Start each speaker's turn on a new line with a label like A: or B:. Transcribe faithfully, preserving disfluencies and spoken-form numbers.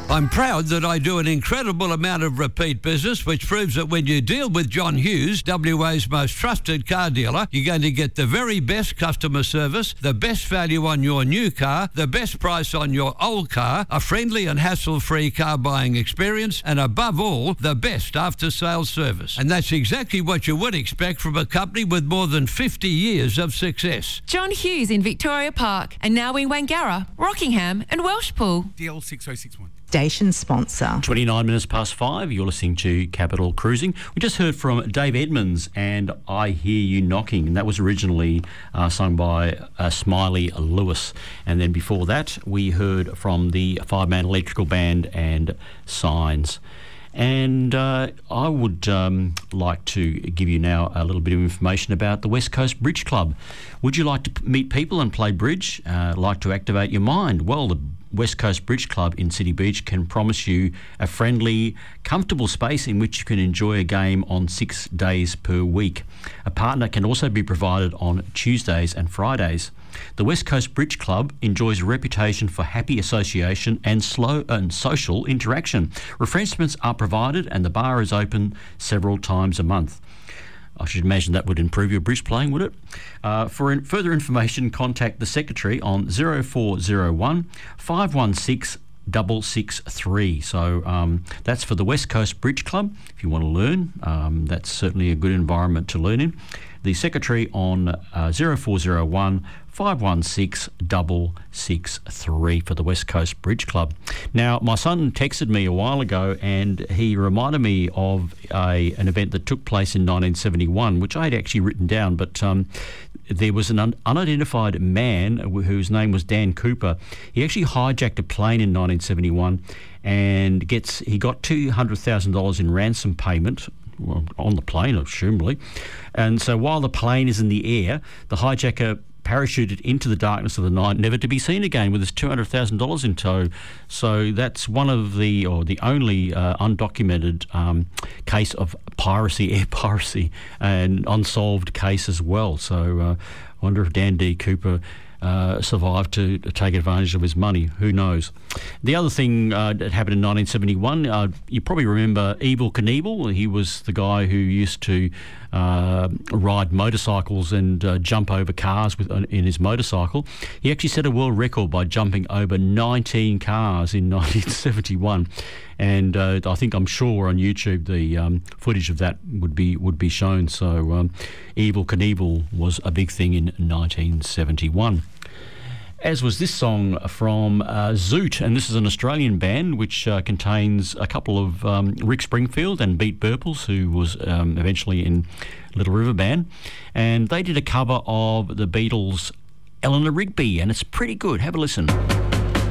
A: I'm proud that I do an incredible amount of repeat business, which proves that when you deal with John Hughes, W A's most trusted car dealer, you're going to get the very best customer service, the best value on your new car, the best price on your old car, a friendly and hassle-free car buying experience, and above all, the best after-sales service. And that's exactly what you would expect from a company with more than fifty years of success.
B: John Hughes in Victoria Park, and now in Wangara, Rockingham and Welshpool.
C: D L six oh six one.
D: Station sponsor.
E: twenty-nine minutes past five, you're listening to Capital Cruising. We just heard from Dave Edmunds and I Hear You Knocking, and that was originally uh, sung by uh, Smiley Lewis. And then before that, we heard from the five-man electrical band and Signs. And uh, I would um, like to give you now a little bit of information about the West Coast Bridge Club. Would you like to p- meet people and play bridge? Uh, like to activate your mind? Well, the West Coast Bridge Club in City Beach can promise you a friendly, comfortable space in which you can enjoy a game on six days per week. A partner can also be provided on Tuesdays and Fridays. The West Coast Bridge Club enjoys a reputation for happy association and slow and social interaction. Refreshments are provided and the bar is open several times a month. I should imagine that would improve your bridge playing, would it? Uh, for in- further information, contact the secretary on zero four zero one, five one six, six six three. So um, that's for the West Coast Bridge Club. If you want to learn, um, that's certainly a good environment to learn in. The secretary on uh, zero four zero one, five one six, six six three for the West Coast Bridge Club. Now, my son texted me a while ago and he reminded me of a, an event that took place in nineteen seventy-one, which I had actually written down, but um, there was an un- unidentified man whose name was Dan Cooper. He actually hijacked a plane in nineteen seventy-one and gets he got two hundred thousand dollars in ransom payment. Well, on the plane, assumably. And so while the plane is in the air, the hijacker parachuted into the darkness of the night, never to be seen again, with his two hundred thousand dollars in tow. So that's one of the, or the only uh, undocumented um, case of piracy, air piracy, and unsolved case as well. So uh, I wonder if Dan D. Cooper Uh, survived to, to take advantage of his money. Who knows? The other thing uh, that happened in nineteen seventy-one, uh, you probably remember Evel Knievel. He was the guy who used to uh, ride motorcycles and uh, jump over cars with, uh, in his motorcycle. He actually set a world record by jumping over nineteen cars in nineteen seventy-one. And uh, I think I'm sure on YouTube the um, footage of that would be would be shown. So um, Evel Knievel was a big thing in nineteen seventy-one. As was this song from uh, Zoot, and this is an Australian band which uh, contains a couple of um, Rick Springfield and Beat Burples, who was um, eventually in Little River Band, and they did a cover of the Beatles' Eleanor Rigby, and it's pretty good. Have a listen.